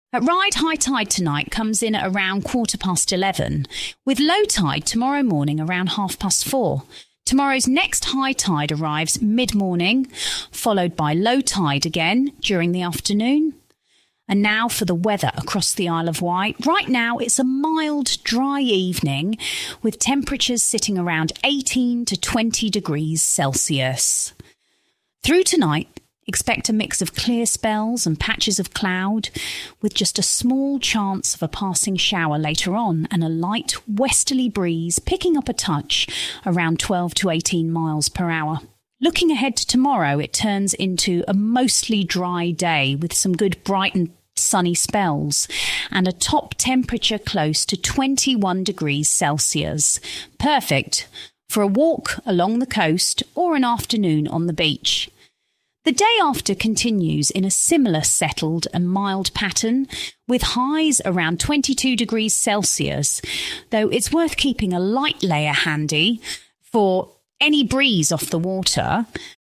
At Ryde, high tide tonight comes in at around 11:15, with low tide tomorrow morning around 4:30. Tomorrow's next high tide arrives mid-morning, followed by low tide again during the afternoon. And now for the weather across the Isle of Wight. Right now, it's a mild, dry evening with temperatures sitting around 18 to 20 degrees Celsius. Through tonight, expect a mix of clear spells and patches of cloud, with just a small chance of a passing shower later on and a light westerly breeze picking up a touch around 12 to 18 miles per hour. Looking ahead to tomorrow, it turns into a mostly dry day with some good bright and sunny spells and a top temperature close to 21 degrees Celsius. Perfect for a walk along the coast or an afternoon on the beach. The day after continues in a similar settled and mild pattern, with highs around 22 degrees Celsius, though it's worth keeping a light layer handy for any breeze off the water.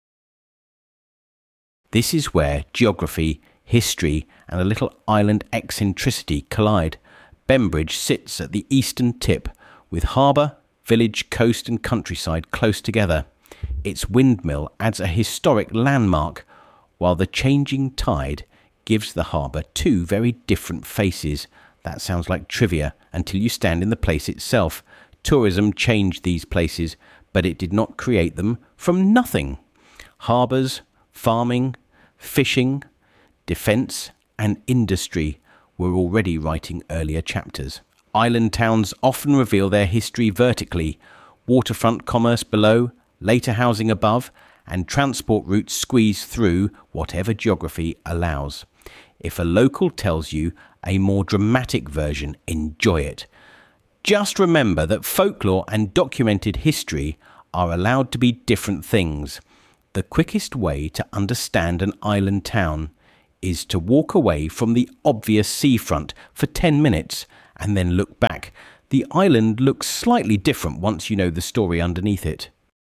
This is where geography, history and a little island eccentricity collide. Bembridge sits at the eastern tip, with harbour, village, coast and countryside close together. Its windmill adds a historic landmark, while the changing tide gives the harbour two very different faces. That sounds like trivia until you stand in the place itself. Tourism changed these places, but it did not create them from nothing. Harbours, farming, fishing, defence and industry were already writing earlier chapters. Island towns often reveal their history vertically. Waterfront commerce below, later housing above, and transport routes squeeze through whatever geography allows. If a local tells you a more dramatic version, enjoy it. Just remember that folklore and documented history are allowed to be different things. The quickest way to understand an island town is to walk away from the obvious seafront for 10 minutes and then look back. The island looks slightly different once you know the story underneath it.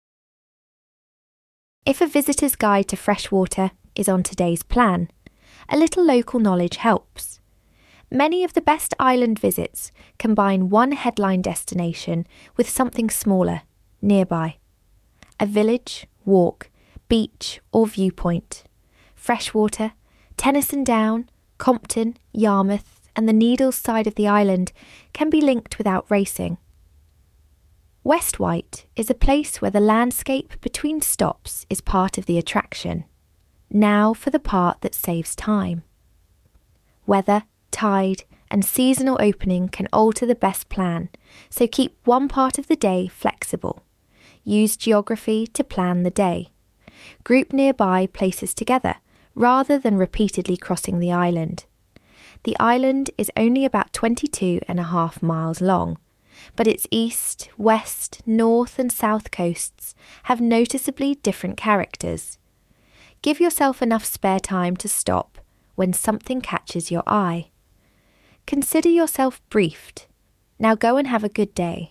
If a visitor's guide to freshwater is on today's plan, a little local knowledge helps. Many of the best island visits combine one headline destination with something smaller, nearby. A village, walk, beach or viewpoint. Freshwater, Tennyson Down, Compton, Yarmouth and the Needles side of the island can be linked without racing. West Wight is a place where the landscape between stops is part of the attraction. Now for the part that saves time. Weather, tide and seasonal opening can alter the best plan, so keep one part of the day flexible. Use geography to plan the day. Group nearby places together, rather than repeatedly crossing the island. The island is only about 22.5 miles long, but its east, west, north and south coasts have noticeably different characters. Give yourself enough spare time to stop when something catches your eye. Consider yourself briefed. Now go and have a good day.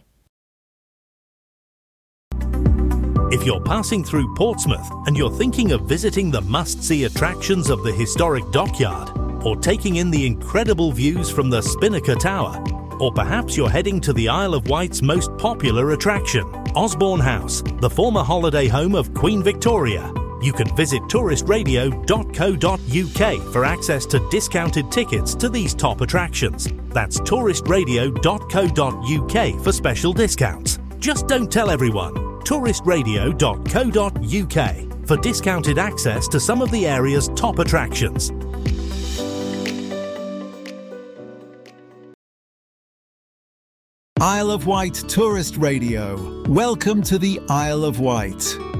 If you're passing through Portsmouth and you're thinking of visiting the must-see attractions of the historic dockyard, or taking in the incredible views from the Spinnaker Tower, or perhaps you're heading to the Isle of Wight's most popular attraction, Osborne House, the former holiday home of Queen Victoria, you can visit touristradio.co.uk for access to discounted tickets to these top attractions. That's touristradio.co.uk for special discounts. Just don't tell everyone. touristradio.co.uk for discounted access to some of the area's top attractions. Isle of Wight Tourist Radio. Welcome to the Isle of Wight.